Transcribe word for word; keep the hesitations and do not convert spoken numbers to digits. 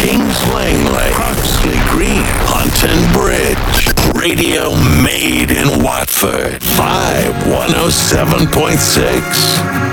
Kings Langley, Croxley Green, Hunton Bridge. Radio made in Watford. Vibe one oh seven point six.